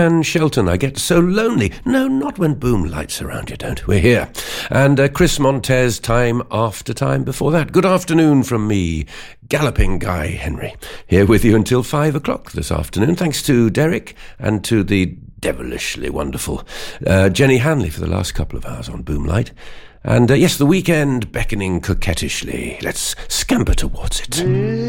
Dan Shelton, I get so lonely. No, not when Boom lights around you, don't. We're here. And Chris Montez, Time After Time before that. Good afternoon from me, Galloping Guy Henry, here with you until 5 o'clock this afternoon. Thanks to Derek and to the devilishly wonderful Jenny Hanley for the last couple of hours on Boomlight. And yes, the weekend beckoning coquettishly. Let's scamper towards it.